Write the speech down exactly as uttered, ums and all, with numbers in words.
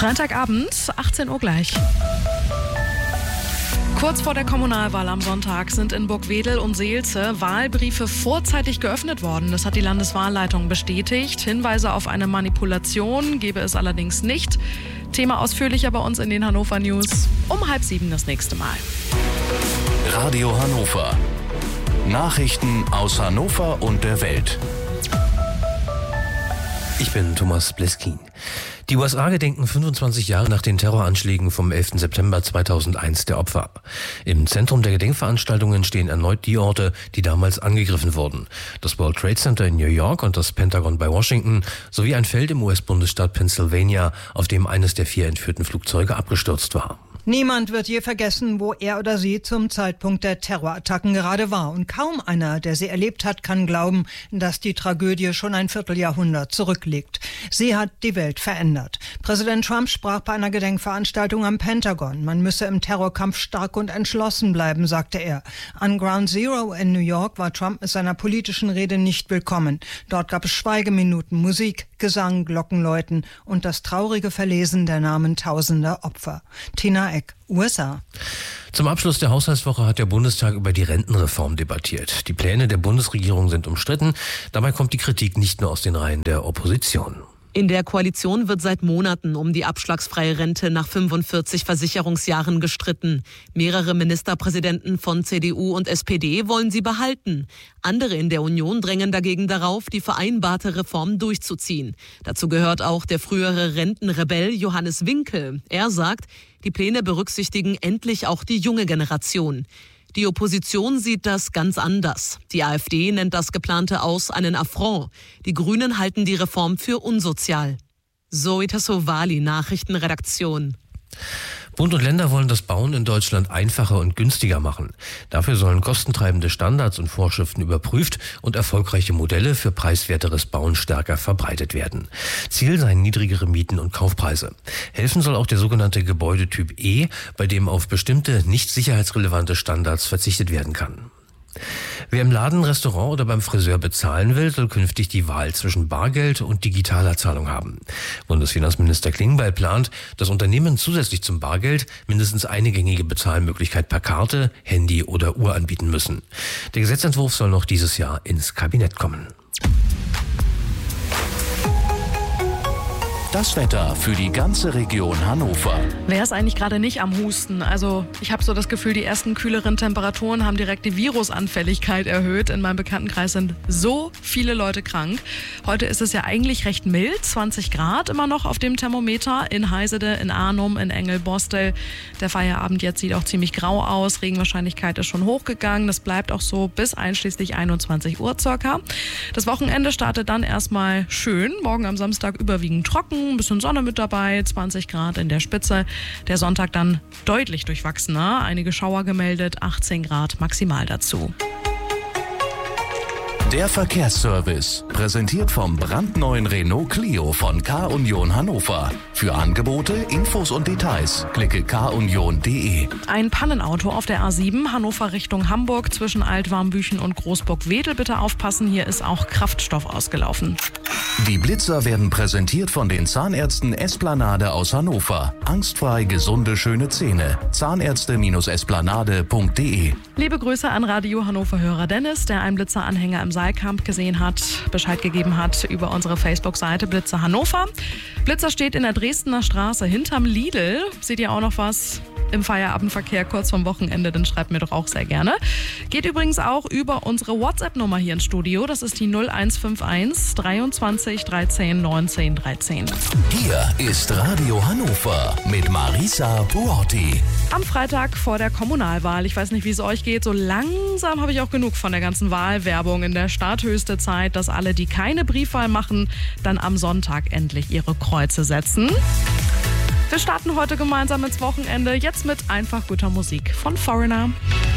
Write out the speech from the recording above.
Freitagabend, achtzehn Uhr gleich. Kurz vor der Kommunalwahl am Sonntag sind in Burgwedel und Seelze Wahlbriefe vorzeitig geöffnet worden. Das hat die Landeswahlleitung bestätigt. Hinweise auf eine Manipulation gebe es allerdings nicht. Thema ausführlicher bei uns in den Hannover News um halb sieben das nächste Mal. Radio Hannover. Nachrichten aus Hannover und der Welt. Ich bin Thomas Bleskin. Die U S A gedenken fünfundzwanzig Jahre nach den Terroranschlägen vom elften September zweitausendeins der Opfer. Im Zentrum der Gedenkveranstaltungen stehen erneut die Orte, die damals angegriffen wurden. Das World Trade Center in New York und das Pentagon bei Washington sowie ein Feld im U S-Bundesstaat Pennsylvania, auf dem eines der vier entführten Flugzeuge abgestürzt war. Niemand wird je vergessen, wo er oder sie zum Zeitpunkt der Terrorattacken gerade war. Und kaum einer, der sie erlebt hat, kann glauben, dass die Tragödie schon ein Vierteljahrhundert zurückliegt. Sie hat die Welt verändert. Präsident Trump sprach bei einer Gedenkveranstaltung am Pentagon. Man müsse im Terrorkampf stark und entschlossen bleiben, sagte er. An Ground Zero in New York war Trump mit seiner politischen Rede nicht willkommen. Dort gab es Schweigeminuten, Musik, Gesang, Glockenläuten und das traurige Verlesen der Namen tausender Opfer. Tina Eck, U S A. Zum Abschluss der Haushaltswoche hat der Bundestag über die Rentenreform debattiert. Die Pläne der Bundesregierung sind umstritten. Dabei kommt die Kritik nicht nur aus den Reihen der Opposition. In der Koalition wird seit Monaten um die abschlagsfreie Rente nach fünfundvierzig Versicherungsjahren gestritten. Mehrere Ministerpräsidenten von C D U und S P D wollen sie behalten. Andere in der Union drängen dagegen darauf, die vereinbarte Reform durchzuziehen. Dazu gehört auch der frühere Rentenrebell Johannes Winkel. Er sagt, die Pläne berücksichtigen endlich auch die junge Generation. Die Opposition sieht das ganz anders. Die AfD nennt das geplante Aus einen Affront. Die Grünen halten die Reform für unsozial. Zoe Tassovali, Nachrichtenredaktion. Bund und Länder wollen das Bauen in Deutschland einfacher und günstiger machen. Dafür sollen kostentreibende Standards und Vorschriften überprüft und erfolgreiche Modelle für preiswerteres Bauen stärker verbreitet werden. Ziel seien niedrigere Mieten und Kaufpreise. Helfen soll auch der sogenannte Gebäudetyp E, bei dem auf bestimmte nicht sicherheitsrelevante Standards verzichtet werden kann. Wer im Laden, Restaurant oder beim Friseur bezahlen will, soll künftig die Wahl zwischen Bargeld und digitaler Zahlung haben. Bundesfinanzminister Klingbeil plant, dass Unternehmen zusätzlich zum Bargeld mindestens eine gängige Bezahlmöglichkeit per Karte, Handy oder Uhr anbieten müssen. Der Gesetzentwurf soll noch dieses Jahr ins Kabinett kommen. Das Wetter für die ganze Region Hannover. Wer ist eigentlich gerade nicht am Husten? Also ich habe so das Gefühl, die ersten kühleren Temperaturen haben direkt die Virusanfälligkeit erhöht. In meinem Bekanntenkreis sind so viele Leute krank. Heute ist es ja eigentlich recht mild, zwanzig Grad immer noch auf dem Thermometer in Heisede, in Arnum, in Engelbostel. Der Feierabend jetzt sieht auch ziemlich grau aus. Regenwahrscheinlichkeit ist schon hochgegangen. Das bleibt auch so bis einschließlich einundzwanzig Uhr circa. Das Wochenende startet dann erstmal schön. Morgen am Samstag überwiegend trocken. Ein bisschen Sonne mit dabei, zwanzig Grad in der Spitze. Der Sonntag dann deutlich durchwachsener. Einige Schauer gemeldet, achtzehn Grad maximal dazu. Der Verkehrsservice, präsentiert vom brandneuen Renault Clio von K-Union Hannover. Für Angebote, Infos und Details klicke k union punkt de. Ein Pannenauto auf der A sieben, Hannover Richtung Hamburg, zwischen Altwarmbüchen und Großburg-Wedel. Bitte aufpassen, hier ist auch Kraftstoff ausgelaufen. Die Blitzer werden präsentiert von den Zahnärzten Esplanade aus Hannover. Angstfrei gesunde, schöne Zähne. Zahnärzte Esplanade punkt de. Liebe Grüße an Radio Hannover-Hörer Dennis, der einen Blitzer-Anhänger im Saalkamp gesehen hat, Bescheid gegeben hat über unsere Facebook-Seite Blitzer Hannover. Blitzer steht in der Dresdner Straße hinterm Lidl. Seht ihr auch noch was im Feierabendverkehr kurz vom Wochenende, dann schreibt mir doch auch sehr gerne. Geht übrigens auch über unsere WhatsApp-Nummer hier ins Studio. Das ist die null eins fünf eins dreiundzwanzig dreizehn neunzehn dreizehn. Hier ist Radio Hannover mit Marisa Buotti. Am Freitag vor der Kommunalwahl. Ich weiß nicht, wie es euch geht. So langsam habe ich auch genug von der ganzen Wahlwerbung in der Stadt. Höchste Zeit, dass alle, die keine Briefwahl machen, dann am Sonntag endlich ihre Kreuze setzen. Wir starten heute gemeinsam ins Wochenende, jetzt mit einfach guter Musik von Foreigner.